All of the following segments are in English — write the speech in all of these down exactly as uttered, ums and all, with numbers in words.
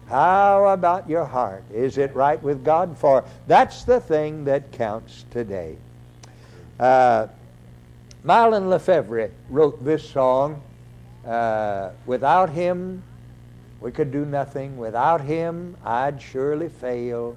How about your heart? Is it right with God? For that's the thing that counts today. Uh, Marlon Lefebvre wrote this song. Uh, without him, we could do nothing. Without him, I'd surely fail.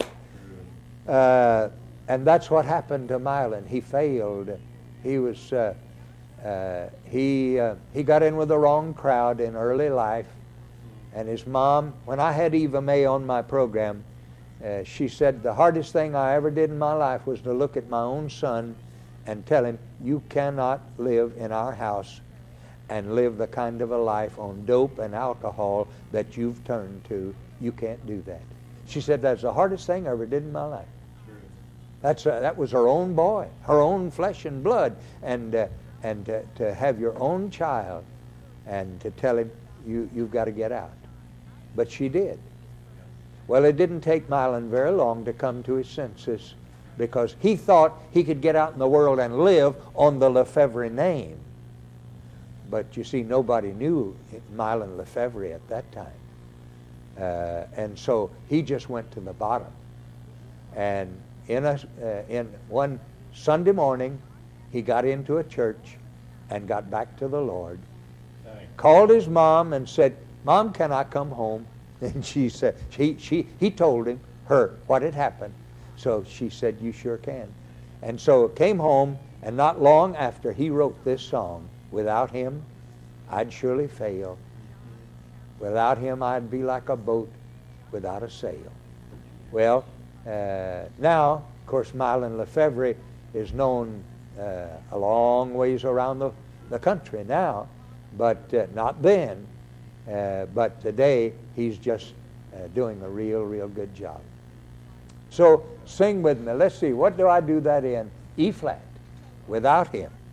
Uh, and that's what happened to Marlon. He failed. He was uh, uh, he uh, he got in with the wrong crowd in early life. And his mom, when I had Eva May on my program, uh, she said the hardest thing I ever did in my life was to look at my own son and tell him, you cannot live in our house and live the kind of a life on dope and alcohol that you've turned to. You can't do that. She said that's the hardest thing I ever did in my life. That's uh, that was her own boy, her own flesh and blood, and uh, and uh, to have your own child and to tell him you you've got to get out. But she did. Well, it didn't take Marlon very long to come to his senses, because he thought he could get out in the world and live on the Lefebvre name. But you see, nobody knew Marlon Lefebvre at that time. Uh, and so he just went to the bottom. And in a uh, in one Sunday morning, he got into a church and got back to the Lord. Called his mom and said, Mom, can I come home? And she said, she, she, he told him, her, what had happened. So she said, you sure can. And so came home, and not long after he wrote this song, without him, I'd surely fail. Without him, I'd be like a boat without a sail. Well, uh, now, of course, Marlon Lefebvre is known uh, a long ways around the, the country now, but uh, not then. Uh, but today, he's just uh, doing a real, real good job. So, sing with me. Let's see, what do I do that in? E flat, without him.